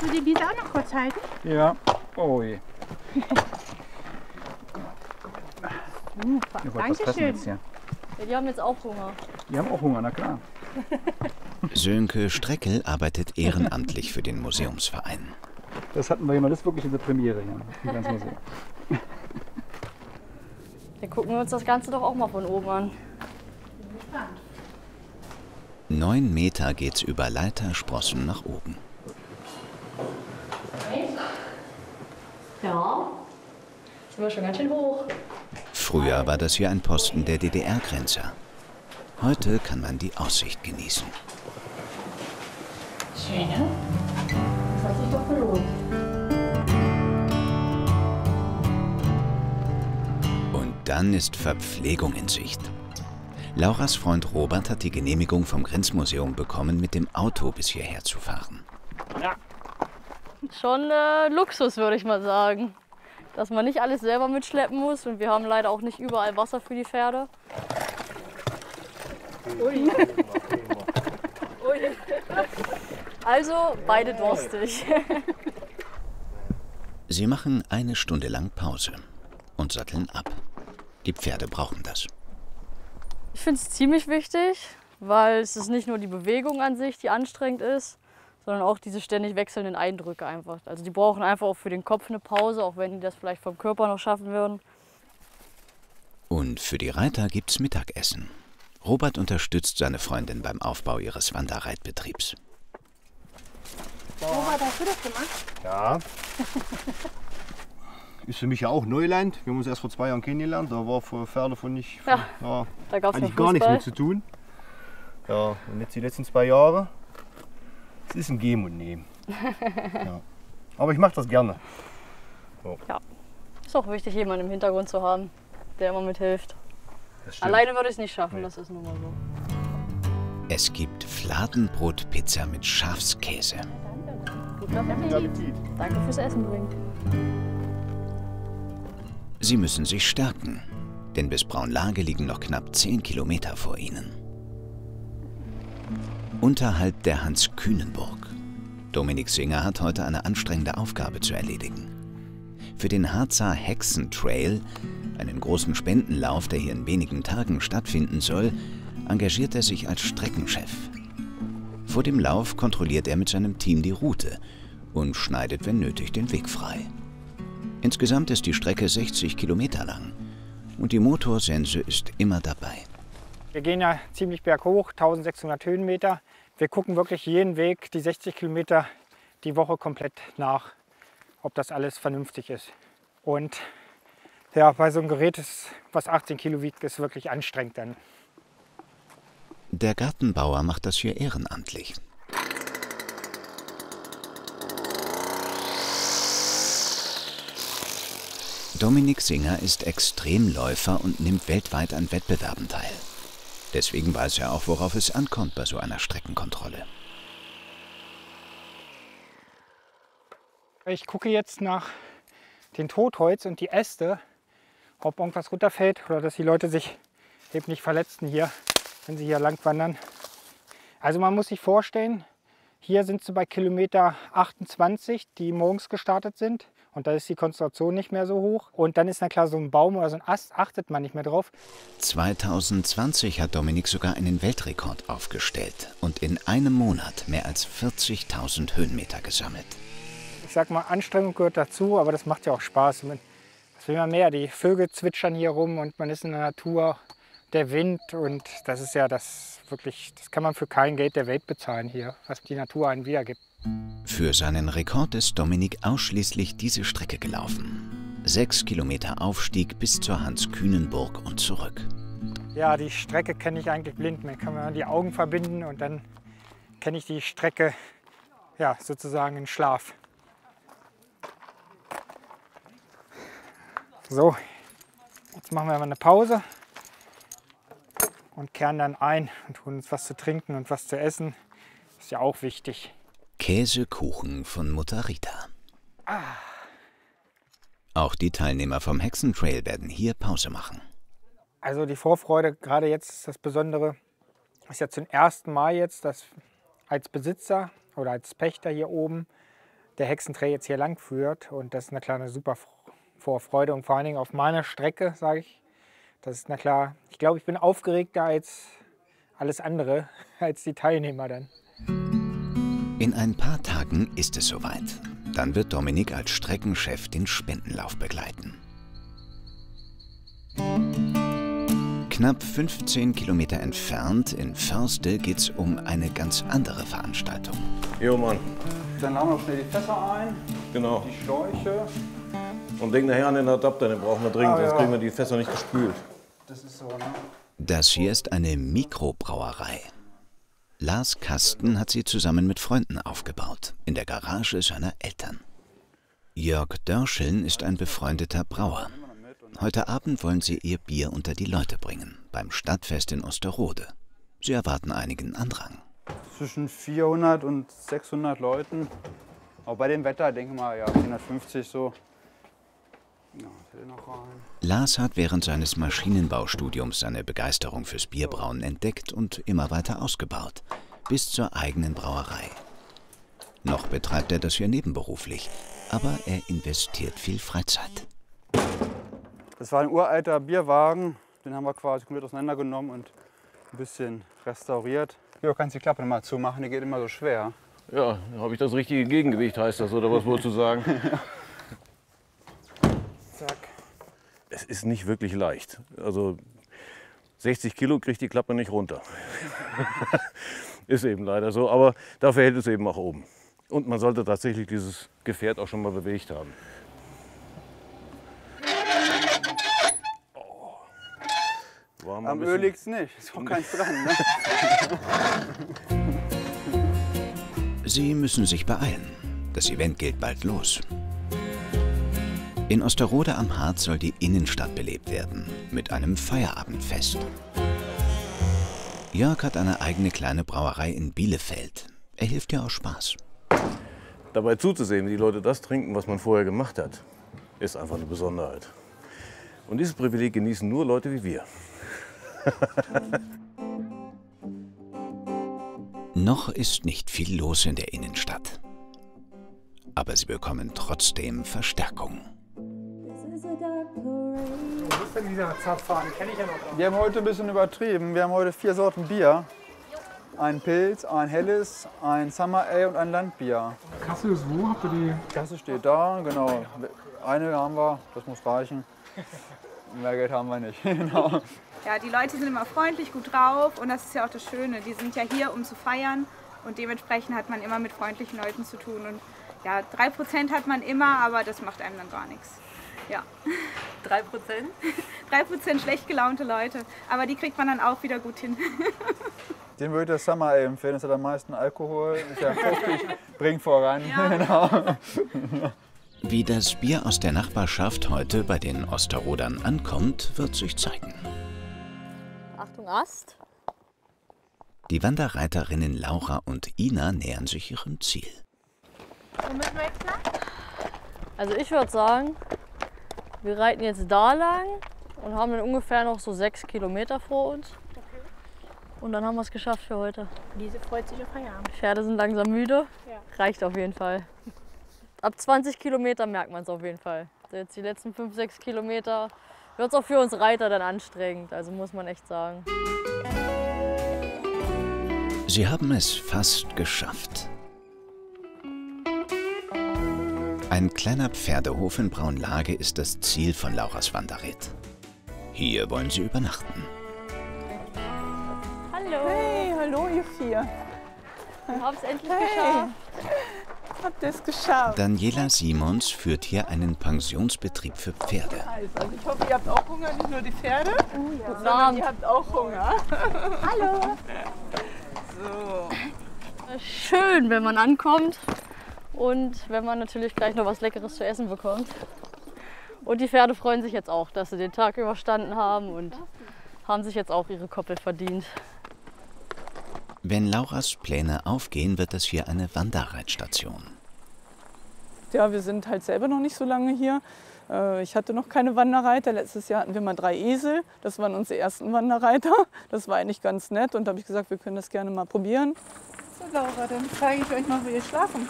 du die Lisa auch noch kurz halten? Ja. Oh je. Super, Ihr wollt was fressen Dankeschön. jetzt hier. Ja, die haben jetzt auch Hunger. Die haben auch Hunger, na klar. Sönke Streckel arbeitet ehrenamtlich für den Museumsverein. Das hatten wir ja mal, das ist wirklich eine Premiere hier. Im ganzen Museum. Dann gucken wir uns das Ganze doch auch mal von oben an. 9 Meter geht's über Leitersprossen nach oben. Ja, sind wir schon ganz schön hoch. Früher war das hier ein Posten der DDR-Grenzer. Heute kann man die Aussicht genießen. Schön, ne? Das hat sich doch gelohnt. Und dann ist Verpflegung in Sicht. Lauras Freund Robert hat die Genehmigung vom Grenzmuseum bekommen, mit dem Auto bis hierher zu fahren. Ja. Schon Luxus, würde ich mal sagen. Dass man nicht alles selber mitschleppen muss. Und wir haben leider auch nicht überall Wasser für die Pferde. Ui. Ui. Also beide durstig. Sie machen 1 Stunde lang Pause und satteln ab. Die Pferde brauchen das. Ich finde es ziemlich wichtig, weil es ist nicht nur die Bewegung an sich, die anstrengend ist, sondern auch diese ständig wechselnden Eindrücke einfach. Also die brauchen einfach auch für den Kopf eine Pause, auch wenn die das vielleicht vom Körper noch schaffen würden. Und für die Reiter gibt's Mittagessen. Robert unterstützt seine Freundin beim Aufbau ihres Wanderreitbetriebs. Robert, hast du das gemacht? Ja. Ist für mich ja auch Neuland. Wir haben uns erst vor 2 Jahren kennengelernt. Da war für Pferde von nicht, Ja, da gab's eigentlich noch gar nichts Fußball. mit zu tun. Ja, und jetzt die letzten 2 Jahre. Es ist ein Geben und Nehmen. Ja. Aber ich mache das gerne. Ist auch wichtig, jemanden im Hintergrund zu haben, der immer mithilft. Das stimmt. Alleine würde ich es nicht schaffen, Nee. das ist nun mal so. Es gibt Fladenbrot-Pizza mit Schafskäse. Guten Appetit. Danke fürs Essen bringen. Sie müssen sich stärken, denn bis Braunlage liegen noch knapp 10 Kilometer vor ihnen. Unterhalb der Hans-Kühnen-Burg. Dominik Singer hat heute eine anstrengende Aufgabe zu erledigen. Für den Harzer Hexentrail, einen großen Spendenlauf, der hier in wenigen Tagen stattfinden soll, engagiert er sich als Streckenchef. Vor dem Lauf kontrolliert er mit seinem Team die Route und schneidet, wenn nötig, den Weg frei. Insgesamt ist die Strecke 60 Kilometer lang und die Motorsense ist immer dabei. Wir gehen ja ziemlich berghoch, 1600 Höhenmeter. Wir gucken wirklich jeden Weg, die 60 Kilometer die Woche komplett nach, ob das alles vernünftig ist. Und ja, bei so einem Gerät, was 18 Kilo wiegt, ist wirklich anstrengend dann. Der Gartenbauer macht das hier ehrenamtlich. Dominik Singer ist Extremläufer und nimmt weltweit an Wettbewerben teil. Deswegen weiß er auch, worauf es ankommt bei so einer Streckenkontrolle. Ich gucke jetzt nach den Totholz und die Äste, ob irgendwas runterfällt oder dass die Leute sich eben nicht verletzen hier, wenn sie hier lang wandern. Also man muss sich vorstellen, hier sind sie bei Kilometer 28, die morgens gestartet sind. Und da ist die Konzentration nicht mehr so hoch. Und dann ist na klar so ein Baum oder so ein Ast, achtet man nicht mehr drauf. 2020 hat Dominik sogar einen Weltrekord aufgestellt und in einem Monat mehr als 40.000 Höhenmeter gesammelt. Ich sag mal, Anstrengung gehört dazu, aber das macht ja auch Spaß. Was will man mehr? Die Vögel zwitschern hier rum und man ist in der Natur, der Wind. Und das ist ja das wirklich, das kann man für kein Geld der Welt bezahlen hier, was die Natur einen wiedergibt. Für seinen Rekord ist Dominik ausschließlich diese Strecke gelaufen. 6 Kilometer Aufstieg bis zur Hans-Kühnen-Burg und zurück. Ja, die Strecke kenne ich eigentlich blind. Man kann die Augen verbinden und dann kenne ich die Strecke ja, sozusagen in Schlaf. So, jetzt machen wir mal eine Pause und kehren dann ein und holen uns was zu trinken und was zu essen. Ist ja auch wichtig. Käsekuchen von Mutter Rita. Auch die Teilnehmer vom Hexentrail werden hier Pause machen. Also die Vorfreude, gerade jetzt ist das Besondere, ist ja zum ersten Mal jetzt, dass als Besitzer oder als Pächter hier oben der Hexentrail jetzt hier lang führt. Und das ist na klar eine super Vorfreude und vor allen Dingen auf meiner Strecke, sage ich. Das ist na klar, ich glaube, ich bin aufgeregter als alles andere, als die Teilnehmer dann. In ein paar Tagen ist es soweit. Dann wird Dominik als Streckenchef den Spendenlauf begleiten. Knapp 15 Kilometer entfernt in Förste geht es um eine ganz andere Veranstaltung. Jo, Mann. Dann laden wir noch schnell die Fässer ein, Genau. die Schläuche. Und denk nachher an den Adapter, den brauchen wir dringend, sonst kriegen wir die Fässer nicht gespült. Das ist so, ne? Das hier ist eine Mikrobrauerei. Lars Kasten hat sie zusammen mit Freunden aufgebaut, in der Garage seiner Eltern. Jörg Dörscheln ist ein befreundeter Brauer. Heute Abend wollen sie ihr Bier unter die Leute bringen, beim Stadtfest in Osterode. Sie erwarten einigen Andrang. Zwischen 400 und 600 Leuten. Auch bei dem Wetter, denke mal, ja, 450 so. Ja, noch rein. Lars hat während seines Maschinenbaustudiums seine Begeisterung fürs Bierbrauen entdeckt und immer weiter ausgebaut, bis zur eigenen Brauerei. Noch betreibt er das hier nebenberuflich, aber er investiert viel Freizeit. Das war ein uralter Bierwagen, den haben wir quasi komplett auseinandergenommen und ein bisschen restauriert. Ja, kannst die Klappe mal zumachen, die geht immer so schwer. Ja, habe ich das richtige Gegengewicht, heißt das, oder was wohl zu sagen? Zack. Es ist nicht wirklich leicht. Also 60 Kilo kriegt die Klappe nicht runter. Ist eben leider so, aber dafür hält es eben auch oben. Und man sollte tatsächlich dieses Gefährt auch schon mal bewegt haben. War Am Öl liegt's nicht, ist auch keins dran. Ne? Sie müssen sich beeilen. Das Event geht bald los. In Osterode am Harz soll die Innenstadt belebt werden, mit einem Feierabendfest. Jörg hat eine eigene kleine Brauerei in Bielefeld. Er hilft ihr aus Spaß. Dabei zuzusehen, wie die Leute das trinken, was man vorher gemacht hat, ist einfach eine Besonderheit. Und dieses Privileg genießen nur Leute wie wir. Noch ist nicht viel los in der Innenstadt. Aber sie bekommen trotzdem Verstärkung. Was ist denn dieser Zapfhahn? Kenne ich ja noch. Wir haben heute ein bisschen übertrieben. Wir haben heute 4 Sorten Bier. Ein Pilz, ein Helles, ein Summer Ale und ein Landbier. Kasse ist wo? Habt ihr die? Kasse steht da, genau. Eine haben wir, das muss reichen. Mehr Geld haben wir nicht. Genau. Ja, die Leute sind immer freundlich, gut drauf und das ist ja auch das Schöne. Die sind ja hier, um zu feiern und dementsprechend hat man immer mit freundlichen Leuten zu tun. Und ja, 3% hat man immer, aber das macht einem dann gar nichts. Ja. 3%? 3% schlecht gelaunte Leute, aber die kriegt man dann auch wieder gut hin. Den würde ich das Summer Ale empfehlen, das hat am meisten Alkohol, ist ja fruchtig, bringt voran. Ja. Genau. Wie das Bier aus der Nachbarschaft heute bei den Osterrodern ankommt, wird sich zeigen. Achtung, Ast. Die Wanderreiterinnen Laura und Ina nähern sich ihrem Ziel. Wo müssen wir jetzt lang? Also ich würde sagen, wir reiten jetzt da lang und haben dann ungefähr noch so 6 Kilometer vor uns. Und dann haben wir es geschafft für heute. Diese freut sich auf Feierabend. Die Pferde sind langsam müde. Ja. Reicht auf jeden Fall. Ab 20 Kilometer merkt man es auf jeden Fall. Also jetzt die letzten 5, 6 Kilometer wird es auch für uns Reiter dann anstrengend. Also muss man echt sagen. Sie haben es fast geschafft. Ein kleiner Pferdehof in Braunlage ist das Ziel von Lauras Wanderritt. Hier wollen sie übernachten. Hallo! Hey, hallo ihr 4. Wir haben es endlich Hey. geschafft. Habt ihr es geschafft? Daniela Simons führt hier einen Pensionsbetrieb für Pferde. Also ich hoffe, ihr habt auch Hunger, nicht nur die Pferde, sondern Abend. ihr habt auch Hunger. Hallo! So. Schön, wenn man ankommt und wenn man natürlich gleich noch was Leckeres zu essen bekommt. Und die Pferde freuen sich jetzt auch, dass sie den Tag überstanden haben und haben sich jetzt auch ihre Koppel verdient. Wenn Lauras Pläne aufgehen, wird das hier eine Wanderreitstation. Ja, wir sind halt selber noch nicht so lange hier. Ich hatte noch keine Wanderreiter. Letztes Jahr hatten wir mal 3 Esel. Das waren unsere ersten Wanderreiter. Das war eigentlich ganz nett und da habe ich gesagt, wir können das gerne mal probieren. So Laura, dann zeige ich euch mal, wie ihr schlafen